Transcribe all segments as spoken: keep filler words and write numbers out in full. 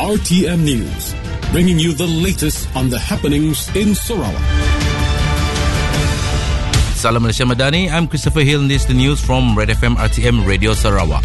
R T M News, bringing you the latest on the happenings in Sarawak. Salam Malaysia Madani, I'm Christopher Hill and this is the news from Red F M R T M Radio Sarawak.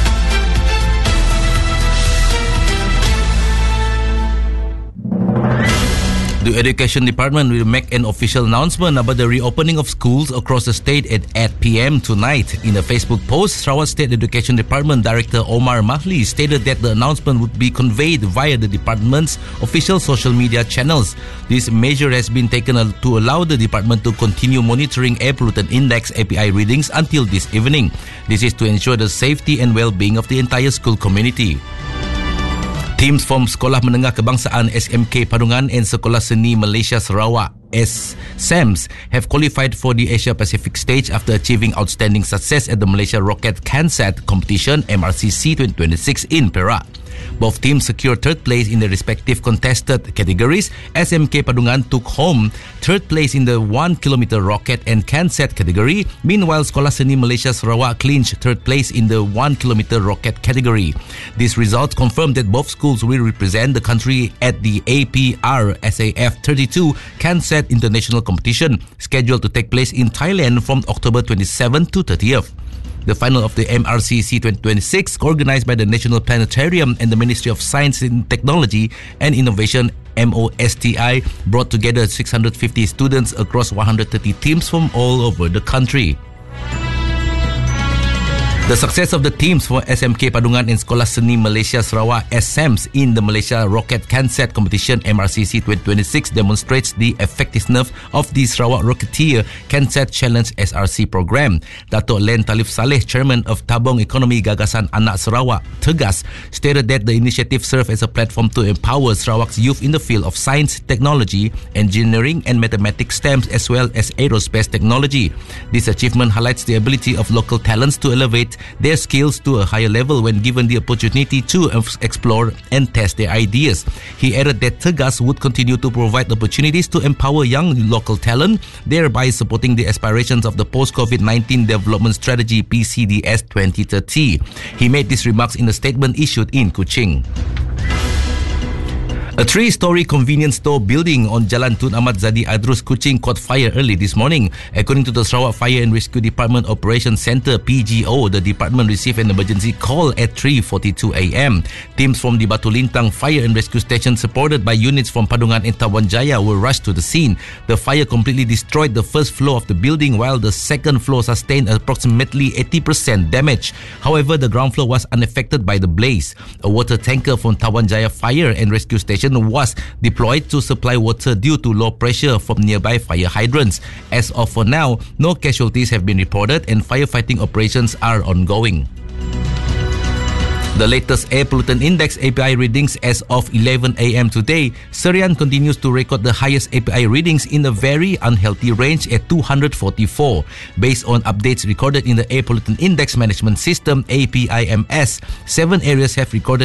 The Education Department will make an official announcement about the reopening of schools across the state at eight p.m. tonight. In a Facebook post, Sarawak State Education Department Director Omar Mahli stated that the announcement would be conveyed via the department's official social media channels. This measure has been taken to allow the department to continue monitoring Air Pollutant Index A P I readings until this evening. This is to ensure the safety and well-being of the entire school community. Teams from Sekolah Menengah Kebangsaan S M K Padungan and Sekolah Seni Malaysia Sarawak S S A M S have qualified for the Asia Pacific stage after achieving outstanding success at the Malaysia Rocket CanSat competition M R C C twenty twenty-six in Perak. Both teams secured third place in their respective contested categories. S M K Padungan took home third place in the one kilometer rocket and CanSat category. Meanwhile, Sekolah Seni Malaysia Sarawak clinched third place in the one kilometer rocket category. These results confirm that both schools will represent the country at the A P R S A F thirty-two CanSat International Competition, scheduled to take place in Thailand from October twenty-seventh to thirtieth. The final of the M R C C twenty twenty-six, organized by the National Planetarium and the Ministry of Science and Technology and Innovation M O S T I, brought together six hundred fifty students across one hundred thirty teams from all over the country. The success of the teams for S M K Padungan and Sekolah Seni Malaysia Sarawak S S A M S in the Malaysia Rocket CanSat competition M R C C twenty twenty-six demonstrates the effectiveness of the Sarawak Rocketeer CanSat Challenge S R C program. Dato' Len Talif Saleh, chairman of Tabung Ekonomi Gagasan Anak Sarawak, Tegas, stated that the initiative serves as a platform to empower Sarawak's youth in the field of science, technology, engineering and mathematics STEM as well as aerospace technology. This achievement highlights the ability of local talents to elevate their skills to a higher level when given the opportunity to explore and test their ideas. He added that Tegas would continue to provide opportunities to empower young local talent, thereby supporting the aspirations of the post-COVID nineteen Development Strategy P C D S twenty thirty. He made these remarks in a statement issued in Kuching. A three-story convenience store building on Jalan Tun Ahmad Zadi Adrus, Kuching caught fire early this morning. According to the Sarawak Fire and Rescue Department Operations Centre P G O, the department received an emergency call at three forty-two a.m. Teams from the Batu Lintang Fire and Rescue Station, supported by units from Padungan and Tawan Jaya, were rushed to the scene. The fire completely destroyed the first floor of the building, while the second floor sustained approximately eighty percent damage. However, the ground floor was unaffected by the blaze. A water tanker from Tawan Jaya Fire and Rescue Station was deployed to supply water due to low pressure from nearby fire hydrants. As of for now, no casualties have been reported and firefighting operations are ongoing. The latest Air Pollutant Index A P I readings as of eleven a.m. today, Serian continues to record the highest A P I readings in a very unhealthy range at two hundred forty-four. Based on updates recorded in the Air Pollutant Index Management System A P I M S, seven areas have recorded